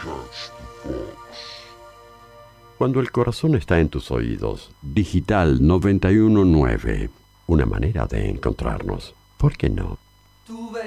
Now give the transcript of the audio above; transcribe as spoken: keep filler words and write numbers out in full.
Cuando el corazón está en tus oídos, Digital noventa y uno punto nueve. Una manera de encontrarnos. ¿Por qué no?